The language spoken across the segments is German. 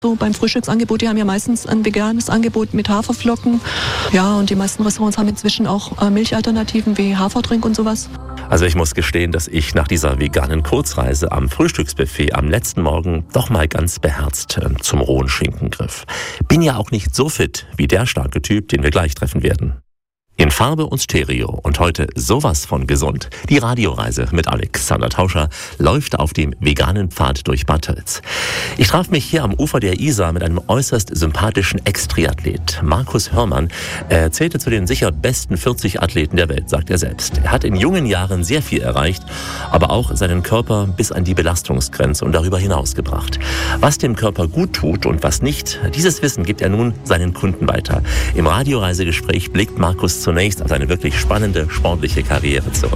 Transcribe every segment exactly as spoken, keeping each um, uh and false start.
So beim Frühstücksangebot, die haben ja meistens ein veganes Angebot mit Haferflocken. Ja, und die meisten Restaurants haben inzwischen auch äh, Milchalternativen wie Haferdrink und sowas. Also ich muss gestehen, dass ich nach dieser veganen Kurzreise am Frühstücksbuffet am letzten Morgen doch mal ganz beherzt äh, zum rohen Schinken griff. Bin ja auch nicht so fit wie der starke Typ, den wir gleich treffen werden. In Farbe und Stereo und heute sowas von gesund. Die Radioreise mit Alexander Tauscher läuft auf dem veganen Pfad durch Bad Tölz. Ich traf mich hier am Ufer der Isar mit einem äußerst sympathischen Ex-Triathlet. Markus Hörmann er zählte zu den sicher besten vierzig Athleten der Welt, sagt er selbst. Er hat in jungen Jahren sehr viel erreicht, aber auch seinen Körper bis an die Belastungsgrenze und darüber hinaus gebracht. Was dem Körper gut tut und was nicht, dieses Wissen gibt er nun seinen Kunden weiter. Im Radioreisegespräch blickt Markus zunächst auf seine wirklich spannende sportliche Karriere zurück.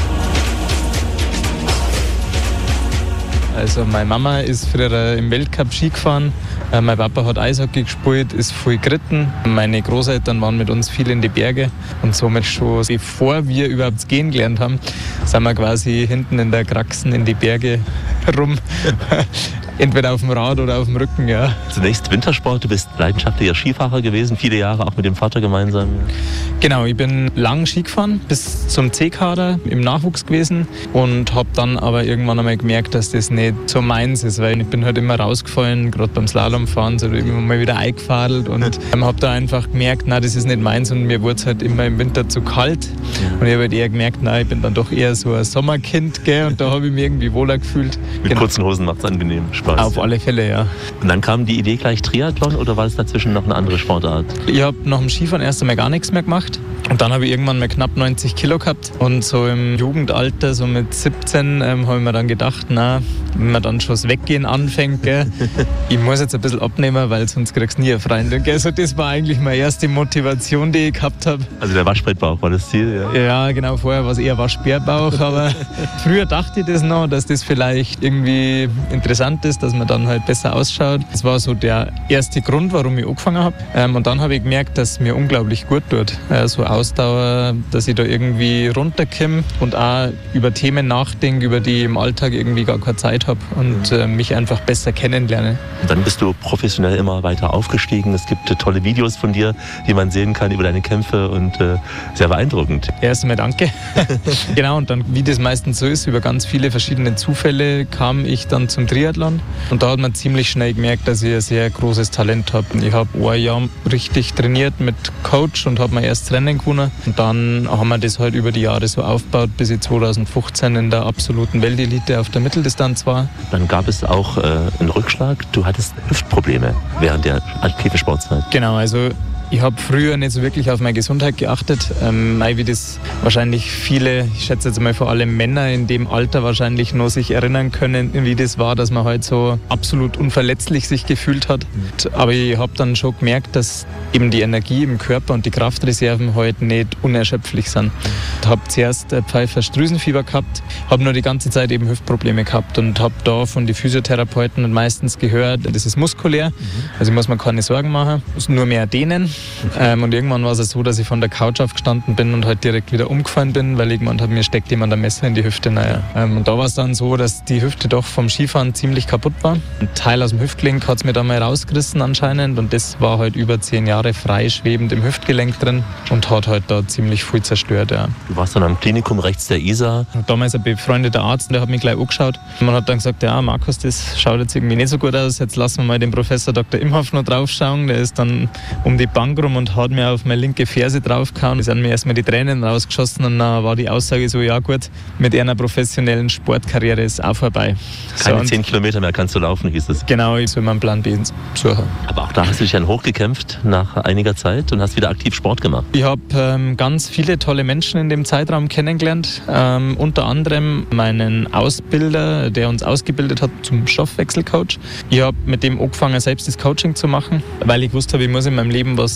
Also meine Mama ist früher im Weltcup Ski gefahren, mein Papa hat Eishockey gespielt, ist viel geritten. Meine Großeltern waren mit uns viel in die Berge und somit schon bevor wir überhaupt gehen gelernt haben, sind wir quasi hinten in der Kraxen in die Berge rum. Entweder auf dem Rad oder auf dem Rücken, ja. Zunächst Wintersport, du bist leidenschaftlicher Skifahrer gewesen, viele Jahre auch mit dem Vater gemeinsam. Genau, ich bin lang Ski gefahren, bis zum C-Kader im Nachwuchs gewesen und habe dann aber irgendwann einmal gemerkt, dass das nicht so meins ist, weil ich bin halt immer rausgefallen, gerade beim Slalomfahren, so immer mal wieder eingefadelt und ähm, habe da einfach gemerkt, nein, das ist nicht meins und mir wurde es halt immer im Winter zu kalt. Ja. Und ich habe halt eher gemerkt, nein, ich bin dann doch eher so ein Sommerkind, gell, und da habe ich mich irgendwie wohler gefühlt. Mit genau. Kurzen Hosen macht es angenehm Spaß. Auf alle Fälle, ja. Und dann kam die Idee gleich Triathlon oder war es dazwischen noch eine andere Sportart? Ich habe nach dem Skifahren erst einmal gar nichts mehr gemacht. Und dann habe ich irgendwann mal knapp neunzig Kilo gehabt. Und so im Jugendalter, so mit siebzehn, ähm, habe ich mir dann gedacht, na, wenn man dann schon das Weggehen anfängt, gell, ich muss jetzt ein bisschen abnehmen, weil sonst kriegst du nie einen Freund. Gell? So, das war eigentlich meine erste Motivation, die ich gehabt habe. Also der Waschbrettbauch war das Ziel, ja? Ja, genau. Vorher war es eher Waschbärbauch. Aber früher dachte ich das noch, dass das vielleicht irgendwie interessant ist, dass man dann halt besser ausschaut. Das war so der erste Grund, warum ich angefangen habe. Ähm, und dann habe ich gemerkt, dass es mir unglaublich gut tut. Äh, so Ausdauer, dass ich da irgendwie runterkomme und auch über Themen nachdenke, über die ich im Alltag irgendwie gar keine Zeit habe und äh, mich einfach besser kennenlerne. Und dann bist du professionell immer weiter aufgestiegen. Es gibt äh, tolle Videos von dir, die man sehen kann über deine Kämpfe und äh, sehr beeindruckend. Erst einmal danke. Genau, und dann, wie das meistens so ist, über ganz viele verschiedene Zufälle kam ich dann zum Triathlon und da hat man ziemlich schnell gemerkt, dass ich ein sehr großes Talent habe. Ich habe ein Jahr richtig trainiert mit Coach und habe mein erstes Rennen gewonnen. Und dann haben wir das halt über die Jahre so aufgebaut, bis ich zweitausendfünfzehn in der absoluten Weltelite auf der Mitteldistanz war. Dann gab es auch äh, einen Rückschlag. Du hattest Hüftprobleme während der aktiven Sportzeit. Genau, also ich habe früher nicht so wirklich auf meine Gesundheit geachtet, ähm, wie das wahrscheinlich viele, ich schätze jetzt mal vor allem Männer in dem Alter wahrscheinlich noch sich erinnern können, wie das war, dass man halt so absolut unverletzlich sich gefühlt hat. Mhm. Aber ich habe dann schon gemerkt, dass eben die Energie im Körper und die Kraftreserven halt nicht unerschöpflich sind. Ich habe zuerst Pfeiffer-Drüsenfieber gehabt, habe nur die ganze Zeit eben Hüftprobleme gehabt und habe da von den Physiotherapeuten meistens gehört, das ist muskulär, mhm. also muss man keine Sorgen machen, muss nur mehr dehnen. Ähm, und irgendwann war es so, dass ich von der Couch aufgestanden bin und halt direkt wieder umgefallen bin, weil ich gemeint habe, mir steckt jemand ein Messer in die Hüfte. Naja. Ähm, und da war es dann so, dass die Hüfte doch vom Skifahren ziemlich kaputt war. Ein Teil aus dem Hüftgelenk hat es mir da mal rausgerissen anscheinend und das war halt über zehn Jahre freischwebend im Hüftgelenk drin und hat halt da ziemlich viel zerstört. Ja. Du warst dann am Klinikum rechts der Isar. Und damals ein befreundeter Arzt, der hat mich gleich angeschaut. Man hat dann gesagt, ja Markus, das schaut jetzt irgendwie nicht so gut aus, jetzt lassen wir mal den Professor Doktor Imhoff noch draufschauen. Der ist dann um die Bank rum und hat mir auf meine linke Ferse draufgehauen. Es sind mir erstmal die Tränen rausgeschossen und dann war die Aussage so, ja gut, mit einer professionellen Sportkarriere ist auch vorbei. Keine so, zehn Kilometer mehr kannst du laufen, hieß es. Genau, ich soll meinen Plan B suchen. Aber auch da hast du dich dann hochgekämpft nach einiger Zeit und hast wieder aktiv Sport gemacht. Ich habe ähm, ganz viele tolle Menschen in dem Zeitraum kennengelernt. Ähm, unter anderem meinen Ausbilder, der uns ausgebildet hat zum Stoffwechselcoach. Ich habe mit dem angefangen, selbst das Coaching zu machen, weil ich wusste habe, ich muss in meinem Leben was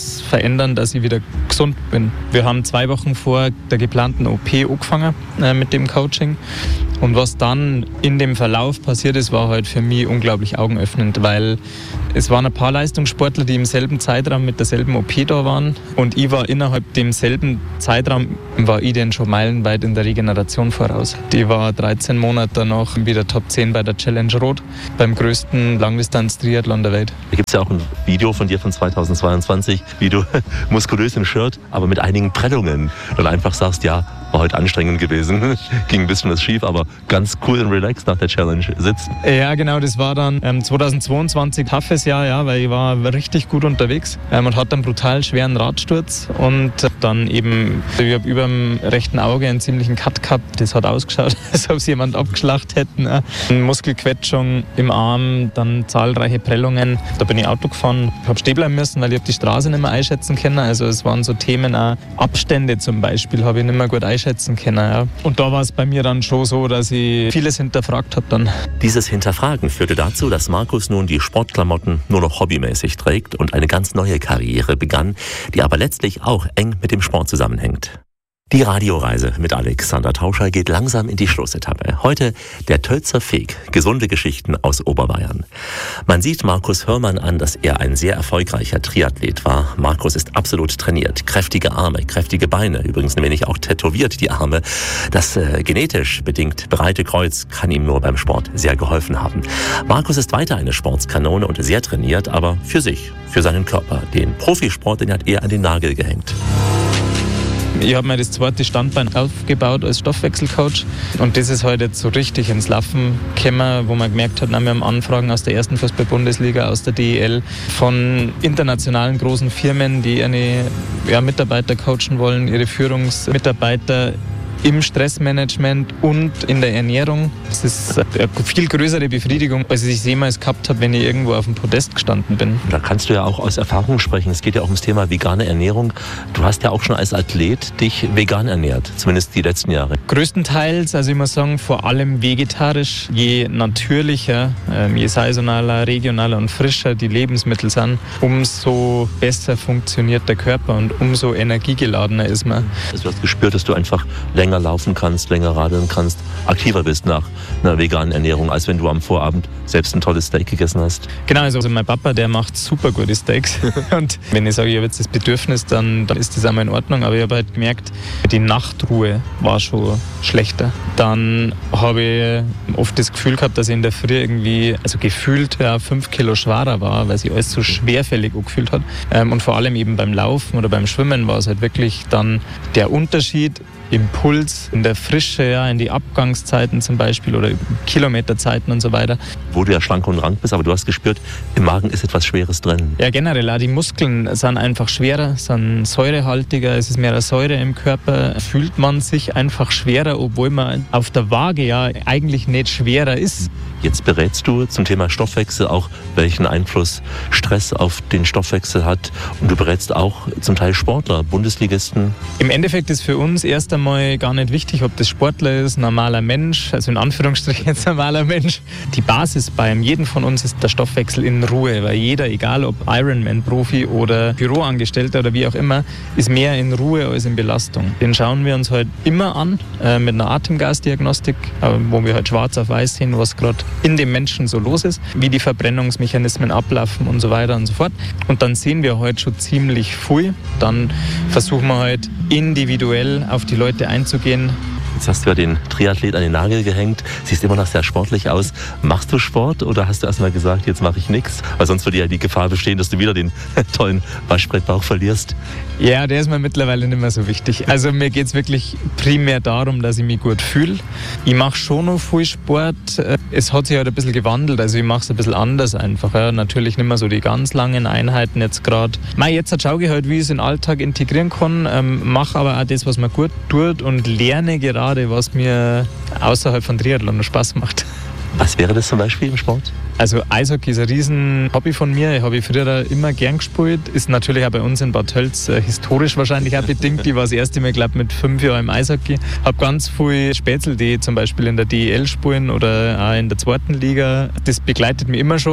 was verändern, dass ich wieder gesund bin. Wir haben zwei Wochen vor der geplanten O P angefangen äh, mit dem Coaching. Und was dann in dem Verlauf passiert ist, war halt für mich unglaublich augenöffnend, weil es waren ein paar Leistungssportler, die im selben Zeitraum mit derselben O P da waren. Und ich war innerhalb demselben Zeitraum, war ich denn schon meilenweit in der Regeneration voraus. Die war dreizehn Monate danach wieder Top zehn bei der Challenge Rot, beim größten Langdistanz-Triathlon der Welt. Da gibt es ja auch ein Video von dir von zweitausendzweiundzwanzig, wie du muskulös im Shirt, aber mit einigen Prellungen dann einfach sagst, ja, war heute anstrengend gewesen, ging ein bisschen was schief, aber ganz cool und relaxed nach der Challenge sitzt. Ja, genau, das war dann ähm, zweitausendzweiundzwanzig, toughes Jahr, ja, weil ich war richtig gut unterwegs ähm, und hatte einen brutal schweren Radsturz und dann eben, ich habe über dem rechten Auge einen ziemlichen Cut gehabt, das hat ausgeschaut, als ob es jemand abgeschlacht hätte. Ne? Muskelquetschung im Arm, dann zahlreiche Prellungen. Da bin ich Auto gefahren, habe stehen bleiben müssen, weil ich die Straße nicht mehr einschätzen können. Also es waren so Themen, auch Abstände zum Beispiel, habe ich nicht mehr gut einschätzen können. Ja. Und da war es bei mir dann schon so, dass ich vieles hinterfragt habe dann. Dieses Hinterfragen führte dazu, dass Markus nun die Sportklamotten nur noch hobbymäßig trägt und eine ganz neue Karriere begann, die aber letztlich auch eng mit dem Sport zusammenhängt. Die Radioreise mit Alexander Tauscher geht langsam in die Schlussetappe. Heute der Tölzer Feg, gesunde Geschichten aus Oberbayern. Man sieht Markus Hörmann an, dass er ein sehr erfolgreicher Triathlet war. Markus ist absolut trainiert, kräftige Arme, kräftige Beine, übrigens ein wenig auch tätowiert die Arme. Das äh, genetisch bedingt breite Kreuz kann ihm nur beim Sport sehr geholfen haben. Markus ist weiter eine Sportskanone und sehr trainiert, aber für sich, für seinen Körper. Den Profisport, den hat er an den Nagel gehängt. Ich habe mir das zweite Standbein aufgebaut als Stoffwechselcoach und das ist heute jetzt so richtig ins Laufen gekommen, wo man gemerkt hat, na, wir haben Anfragen aus der ersten Fußball-Bundesliga, aus der D E L, von internationalen großen Firmen, die ihre ja, Mitarbeiter coachen wollen, ihre Führungsmitarbeiter im Stressmanagement und in der Ernährung. Das ist eine viel größere Befriedigung, als ich jemals gehabt habe, wenn ich irgendwo auf dem Podest gestanden bin. Da kannst du ja auch aus Erfahrung sprechen. Es geht ja auch ums Thema vegane Ernährung. Du hast ja auch schon als Athlet dich vegan ernährt, zumindest die letzten Jahre. Größtenteils, also ich muss sagen, vor allem vegetarisch. Je natürlicher, je saisonaler, regionaler und frischer die Lebensmittel sind, umso besser funktioniert der Körper und umso energiegeladener ist man. Also du hast gespürt, dass du einfach länger laufen kannst, länger radeln kannst, aktiver bist nach einer veganen Ernährung, als wenn du am Vorabend selbst ein tolles Steak gegessen hast. Genau, also mein Papa, der macht super gute Steaks und wenn ich sage, ich habe jetzt das Bedürfnis, dann, dann ist das einmal in Ordnung, aber ich habe halt gemerkt, die Nachtruhe war schon schlechter. Dann habe ich oft das Gefühl gehabt, dass ich in der Früh irgendwie, also gefühlt ja, fünf Kilo schwerer war, weil sich alles so schwerfällig angefühlt hat. Und vor allem eben beim Laufen oder beim Schwimmen war es halt wirklich dann der Unterschied, Impuls, in der Frische, ja, in die Abgangszeiten zum Beispiel oder Kilometerzeiten und so weiter. Wo du ja schlank und rank bist, aber du hast gespürt, im Magen ist etwas Schweres drin. Ja, generell, auch die Muskeln sind einfach schwerer, sind säurehaltiger, es ist mehr Säure im Körper, fühlt man sich einfach schwerer, obwohl man auf der Waage ja eigentlich nicht schwerer ist. Jetzt berätst du zum Thema Stoffwechsel auch, welchen Einfluss Stress auf den Stoffwechsel hat. Und du berätst auch zum Teil Sportler, Bundesligisten. Im Endeffekt ist für uns erst einmal gar nicht wichtig, ob das Sportler ist, normaler Mensch, also in Anführungsstrichen jetzt normaler Mensch. Die Basis bei jedem von uns ist der Stoffwechsel in Ruhe, weil jeder, egal ob Ironman-Profi oder Büroangestellter oder wie auch immer, ist mehr in Ruhe als in Belastung. Den schauen wir uns halt immer an äh, mit einer Atemgasdiagnostik, äh, wo wir halt schwarz auf weiß sehen, was gerade in dem Menschen so los ist, wie die Verbrennungsmechanismen ablaufen und so weiter und so fort. Und dann sehen wir heute schon ziemlich viel. Dann versuchen wir halt individuell auf die Leute einzugehen. Jetzt hast du ja den Triathlet an den Nagel gehängt, siehst immer noch sehr sportlich aus. Machst du Sport oder hast du erst mal gesagt, jetzt mache ich nichts? Weil sonst würde ja die Gefahr bestehen, dass du wieder den tollen Waschbrettbauch verlierst. Ja, der ist mir mittlerweile nicht mehr so wichtig. Also mir geht es wirklich primär darum, dass ich mich gut fühle. Ich mache schon noch viel Sport. Es hat sich halt ein bisschen gewandelt, also ich mache es ein bisschen anders einfach. Ja. Natürlich nicht mehr so die ganz langen Einheiten jetzt gerade. Jetzt schaue ich halt, wie ich es in den Alltag integrieren kann, ähm, mache aber auch das, was mir gut tut und lerne gerade, was mir außerhalb von Triathlon noch Spaß macht. Was wäre das zum Beispiel im Sport? Also Eishockey ist ein riesen Hobby von mir. Ich habe früher immer gern gespielt. Ist natürlich auch bei uns in Bad Tölz äh, historisch wahrscheinlich auch bedingt. Ich war das erste Mal, glaube mit fünf Jahren im Eishockey. Habe ganz viele Spätzle, die zum Beispiel in der D E L spielen oder auch in der zweiten Liga. Das begleitet mich immer schon.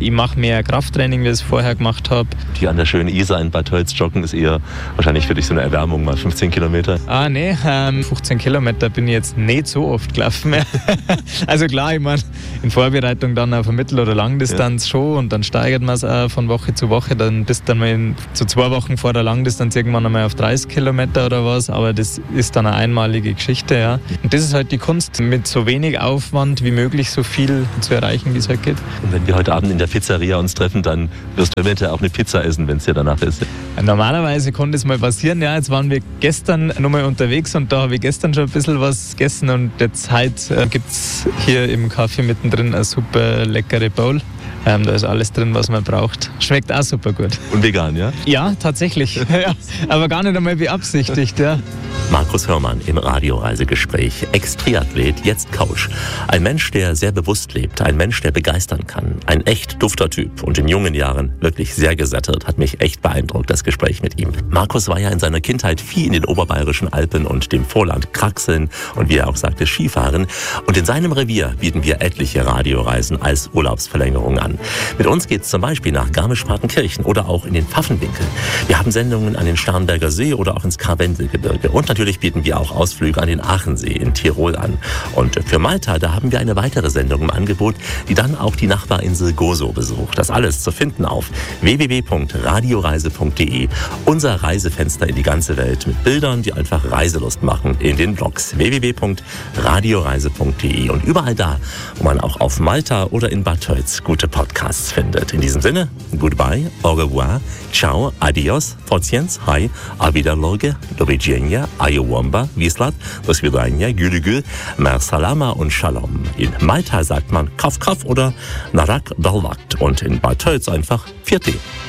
Ich mache mehr Krafttraining, wie ich es vorher gemacht habe. Hier an der schönen Isar in Bad Tölz joggen ist eher wahrscheinlich für dich so eine Erwärmung, mal fünfzehn Kilometer. Ah nee, ähm, fünfzehn Kilometer bin ich jetzt nicht so oft gelaufen. Also klar, ich meine, in Vorbereitung dann auf eine Mittel- oder Langdistanz ja. schon und dann steigert man es auch von Woche zu Woche. Dann bist du dann mal in, so zwei Wochen vor der Langdistanz irgendwann einmal auf dreißig Kilometer oder was, aber das ist dann eine einmalige Geschichte. Ja. Und das ist halt die Kunst, mit so wenig Aufwand wie möglich so viel zu erreichen, wie es halt geht. Und wenn wir heute Abend in der Pizzeria uns treffen, dann wirst du eventuell auch eine Pizza essen, wenn es dir danach ist. Normalerweise konnte es mal passieren, ja, jetzt waren wir gestern nochmal unterwegs und da habe ich gestern schon ein bisschen was gegessen und jetzt heute äh, gibt es hier im Kaffee mittendrin eine super leckere Bowl. Ähm, da ist alles drin, was man braucht. Schmeckt auch super gut. Und vegan, ja? Ja, tatsächlich. Ja, aber gar nicht einmal beabsichtigt, ja. Markus Hörmann im Radioreisegespräch. Ex-Triathlet, jetzt Coach. Ein Mensch, der sehr bewusst lebt. Ein Mensch, der begeistern kann. Ein echt dufter Typ. Und in jungen Jahren wirklich sehr gesättigt. Hat mich echt beeindruckt, das Gespräch mit ihm. Markus war ja in seiner Kindheit viel in den oberbayerischen Alpen und dem Vorland kraxeln und wie er auch sagte, Skifahren. Und in seinem Revier bieten wir etliche Radioreisen als Urlaubsverlängerung an. Mit uns geht's zum Beispiel nach Garmisch-Partenkirchen oder auch in den Pfaffenwinkel. Wir haben Sendungen an den Starnberger See oder auch ins Karwendelgebirge. Und natürlich bieten wir auch Ausflüge an den Aachensee in Tirol an. Und für Malta, da haben wir eine weitere Sendung im Angebot, die dann auch die Nachbarinsel Gozo besucht. Das alles zu finden auf w w w punkt radioreise punkt d e. Unser Reisefenster in die ganze Welt mit Bildern, die einfach Reiselust machen in den Blogs w w w punkt radioreise punkt d e. Und überall da, wo man auch auf Malta oder in Bad Tölz gute Podcasts findet. In diesem Sinne, goodbye, au revoir, ciao, adios, forciens, hi, a wiederloge, do widzenia, ayowamba, wislat, do svidania, gülügül, mer salama und shalom. In Malta sagt man kaf kaf oder narak dalwakt und in Bad Tölz einfach vierte.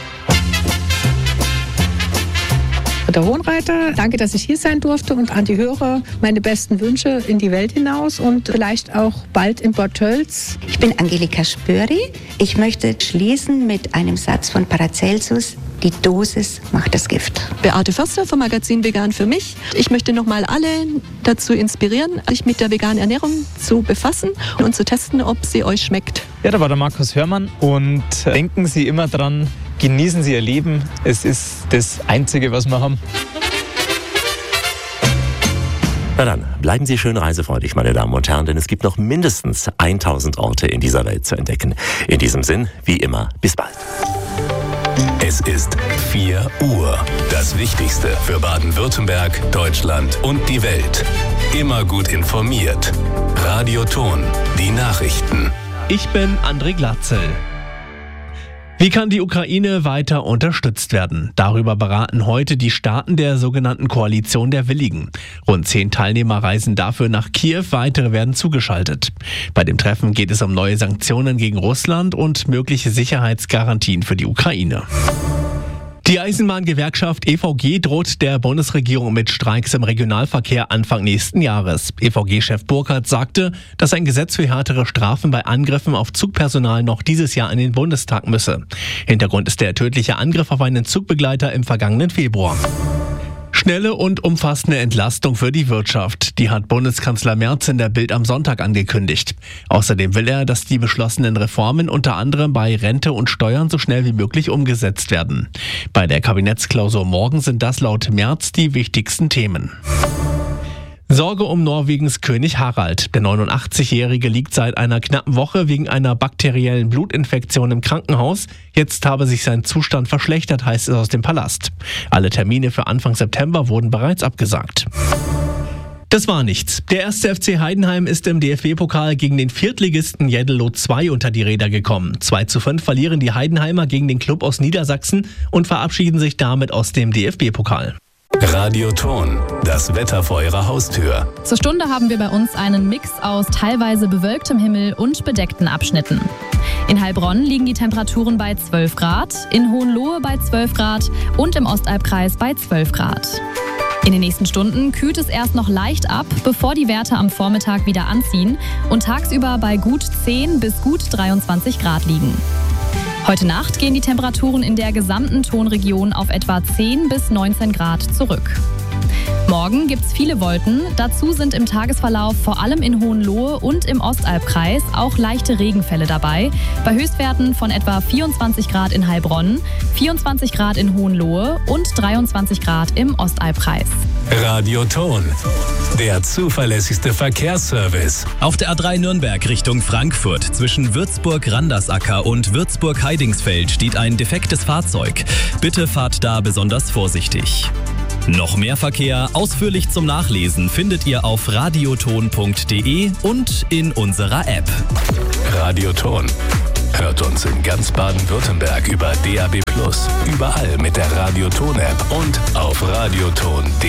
Der Hohenreiter, danke, dass ich hier sein durfte und an die Hörer meine besten Wünsche in die Welt hinaus und vielleicht auch bald in Bad Tölz. Ich bin Angelika Spöri. Ich möchte schließen mit einem Satz von Paracelsus. Die Dosis macht das Gift. Beate Förster vom Magazin Vegan für mich. Ich möchte nochmal alle dazu inspirieren, sich mit der veganen Ernährung zu befassen und zu testen, ob sie euch schmeckt. Ja, da war der Markus Hörmann und denken Sie immer dran, genießen Sie Ihr Leben. Es ist das Einzige, was wir haben. Na dann, bleiben Sie schön reisefreudig, meine Damen und Herren, denn es gibt noch mindestens tausend Orte in dieser Welt zu entdecken. In diesem Sinn, wie immer, bis bald. Es ist vier Uhr. Das Wichtigste für Baden-Württemberg, Deutschland und die Welt. Immer gut informiert. Radioton, die Nachrichten. Ich bin André Glatzel. Wie kann die Ukraine weiter unterstützt werden? Darüber beraten heute die Staaten der sogenannten Koalition der Willigen. Rund zehn Teilnehmer reisen dafür nach Kiew, weitere werden zugeschaltet. Bei dem Treffen geht es um neue Sanktionen gegen Russland und mögliche Sicherheitsgarantien für die Ukraine. Die Eisenbahngewerkschaft E V G droht der Bundesregierung mit Streiks im Regionalverkehr Anfang nächsten Jahres. E V G-Chef Burkhardt sagte, dass ein Gesetz für härtere Strafen bei Angriffen auf Zugpersonal noch dieses Jahr in den Bundestag müsse. Hintergrund ist der tödliche Angriff auf einen Zugbegleiter im vergangenen Februar. Schnelle und umfassende Entlastung für die Wirtschaft. Die hat Bundeskanzler Merz in der Bild am Sonntag angekündigt. Außerdem will er, dass die beschlossenen Reformen unter anderem bei Rente und Steuern so schnell wie möglich umgesetzt werden. Bei der Kabinettsklausur morgen sind das laut Merz die wichtigsten Themen. Sorge um Norwegens König Harald. Der neunundachtzigjährige liegt seit einer knappen Woche wegen einer bakteriellen Blutinfektion im Krankenhaus. Jetzt habe sich sein Zustand verschlechtert, heißt es aus dem Palast. Alle Termine für Anfang September wurden bereits abgesagt. Das war nichts. Der erste F C Heidenheim ist im D F B-Pokal gegen den Viertligisten Jeddelo zwei unter die Räder gekommen. zwei zu fünf verlieren die Heidenheimer gegen den Klub aus Niedersachsen und verabschieden sich damit aus dem D F B-Pokal. Radioton, das Wetter vor Ihrer Haustür. Zur Stunde haben wir bei uns einen Mix aus teilweise bewölktem Himmel und bedeckten Abschnitten. In Heilbronn liegen die Temperaturen bei zwölf Grad, in Hohenlohe bei zwölf Grad und im Ostalbkreis bei zwölf Grad. In den nächsten Stunden kühlt es erst noch leicht ab, bevor die Werte am Vormittag wieder anziehen und tagsüber bei gut zehn bis gut dreiundzwanzig Grad liegen. Heute Nacht gehen die Temperaturen in der gesamten Tonregion auf etwa zehn bis neunzehn Grad zurück. Morgen gibt's viele Wolken. Dazu sind im Tagesverlauf vor allem in Hohenlohe und im Ostalbkreis auch leichte Regenfälle dabei. Bei Höchstwerten von etwa vierundzwanzig Grad in Heilbronn, vierundzwanzig Grad in Hohenlohe und dreiundzwanzig Grad im Ostalbkreis. Radioton, der zuverlässigste Verkehrsservice. Auf der A drei Nürnberg Richtung Frankfurt zwischen Würzburg-Randersacker und Würzburg-Heidingsfeld steht ein defektes Fahrzeug. Bitte fahrt da besonders vorsichtig. Noch mehr Verkehr ausführlich zum Nachlesen findet ihr auf radioton punkt de und in unserer App. Radioton. Hört uns in ganz Baden-Württemberg über D A B plus, überall mit der Radioton-App und auf radioton punkt de.